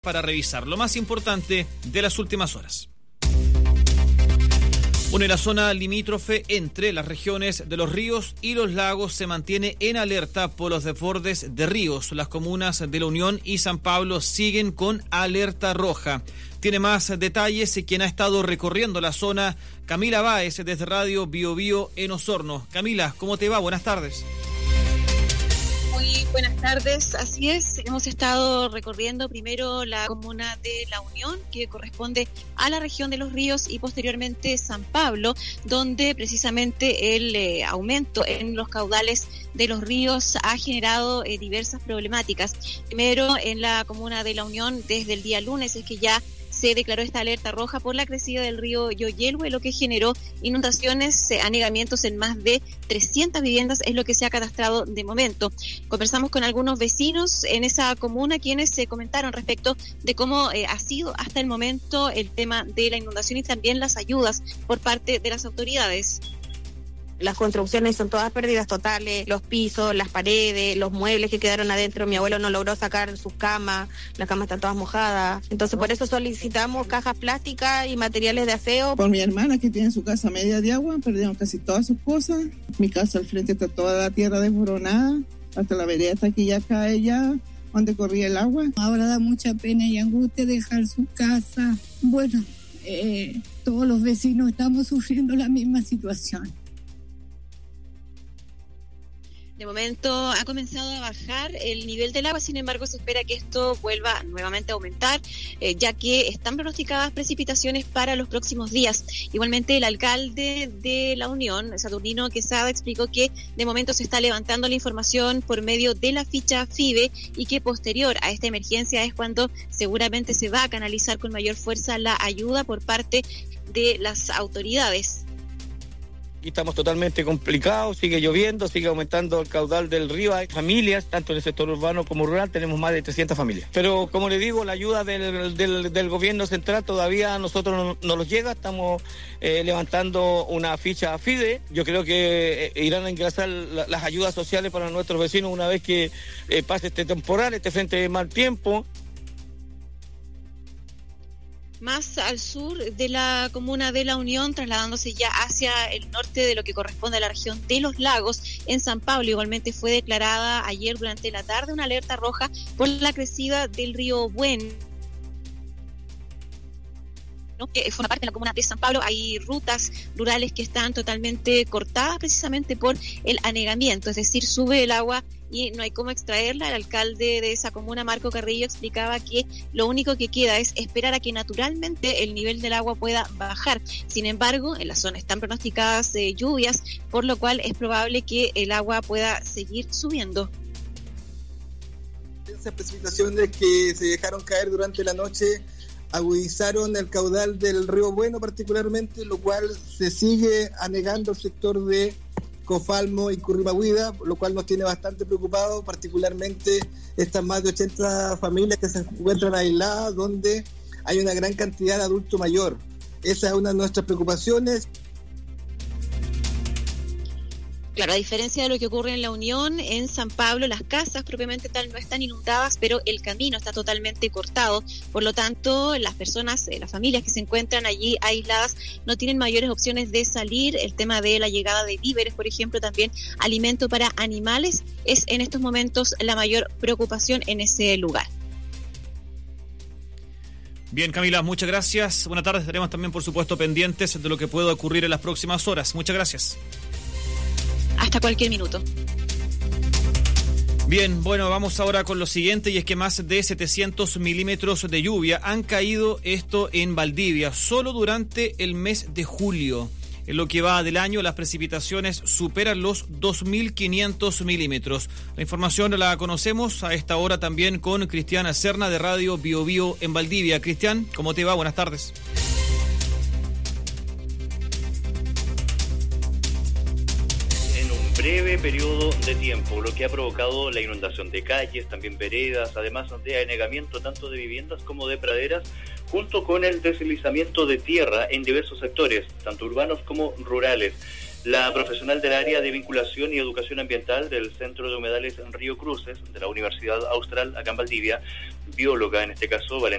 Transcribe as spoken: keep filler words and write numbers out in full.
para revisar lo más importante de las últimas horas. Bueno, y la zona limítrofe entre las regiones de los ríos y los lagos se mantiene en alerta por los desbordes de ríos. Las comunas de La Unión y San Pablo siguen con alerta roja. Tiene más detalles quien ha estado recorriendo la zona, Camila Báez, desde Radio Bio Bio en Osorno. Camila, ¿cómo te va? Buenas tardes. Muy buenas tardes, así es, hemos estado recorriendo primero la comuna de La Unión, que corresponde a la región de los ríos, y posteriormente San Pablo, donde precisamente el eh, aumento en los caudales de los ríos ha generado eh, diversas problemáticas. Primero, en la comuna de La Unión, desde el día lunes es que ya se declaró esta alerta roja por la crecida del río Yoyelhue, lo que generó inundaciones, anegamientos en más de trescientas viviendas, es lo que se ha cadastrado de momento. Conversamos con algunos vecinos en esa comuna, quienes se comentaron respecto de cómo eh, ha sido hasta el momento el tema de la inundación y también las ayudas por parte de las autoridades. Las construcciones son todas pérdidas totales, los pisos, las paredes, los muebles que quedaron adentro. Mi abuelo no logró sacar sus camas, las camas están todas mojadas. Entonces por eso solicitamos cajas plásticas y materiales de aseo. Por mi hermana, que tiene su casa media de agua, perdieron casi todas sus cosas. Mi casa al frente está toda la tierra desboronada, hasta la vereda hasta aquí ya cae ya, donde corría el agua. Ahora da mucha pena y angustia dejar su casa. Bueno, eh, todos los vecinos estamos sufriendo la misma situación. De momento ha comenzado a bajar el nivel del agua, sin embargo se espera que esto vuelva nuevamente a aumentar, eh, ya que están pronosticadas precipitaciones para los próximos días. Igualmente el alcalde de La Unión, Saturnino Quesada, explicó que de momento se está levantando la información por medio de la ficha FIDE y que posterior a esta emergencia es cuando seguramente se va a canalizar con mayor fuerza la ayuda por parte de las autoridades. Aquí estamos totalmente complicados, sigue lloviendo, sigue aumentando el caudal del río. Hay familias, tanto en el sector urbano como rural, tenemos más de trescientas familias. Pero como le digo, la ayuda del, del, del gobierno central todavía a nosotros no, no nos llega. Estamos eh, levantando una ficha FIDE. Yo creo que eh, irán a ingresar la, las ayudas sociales para nuestros vecinos una vez que eh, pase este temporal, este frente de mal tiempo. Más al sur de la comuna de La Unión, trasladándose ya hacia el norte de lo que corresponde a la región de los lagos, en San Pablo igualmente fue declarada ayer durante la tarde una alerta roja por la crecida del río Buen, que forma parte de la comuna de San Pablo. Hay rutas rurales que están totalmente cortadas precisamente por el anegamiento, es decir, sube el agua y no hay cómo extraerla. El alcalde de esa comuna, Marco Carrillo, explicaba que lo único que queda es esperar a que naturalmente el nivel del agua pueda bajar. Sin embargo, en la zona están pronosticadas eh, lluvias, por lo cual es probable que el agua pueda seguir subiendo. Esas precipitaciones que se dejaron caer durante la noche agudizaron el caudal del río Bueno particularmente, lo cual se sigue anegando el sector de Cofalmo y Currimahuida, lo cual nos tiene bastante preocupados, particularmente estas más de ochenta familias que se encuentran aisladas, donde hay una gran cantidad de adulto mayor. Esa es una de nuestras preocupaciones. Claro, a diferencia de lo que ocurre en La Unión, en San Pablo las casas propiamente tal no están inundadas, pero el camino está totalmente cortado. Por lo tanto, las personas, las familias que se encuentran allí aisladas no tienen mayores opciones de salir. El tema de la llegada de víveres, por ejemplo, también alimento para animales, es en estos momentos la mayor preocupación en ese lugar. Bien, Camila, muchas gracias. Buenas tardes. Estaremos también, por supuesto, pendientes de lo que pueda ocurrir en las próximas horas. Muchas gracias. Hasta cualquier minuto. Bien, bueno, vamos ahora con lo siguiente, y es que más de setecientos milímetros de lluvia han caído esto en Valdivia, solo durante el mes de julio. En lo que va del año, las precipitaciones superan los dos mil quinientos milímetros. La información la conocemos a esta hora también con Cristian Serna de Radio Bio Bio en Valdivia. Cristian, ¿cómo te va? Buenas tardes. Breve periodo de tiempo, lo que ha provocado la inundación de calles, también veredas, además de anegamiento tanto de viviendas como de praderas, junto con el deslizamiento de tierra en diversos sectores, tanto urbanos como rurales. La profesional del área de vinculación y educación ambiental del Centro de Humedales Río Cruces, de la Universidad Austral acá en Valdivia, bióloga en este caso, Valentina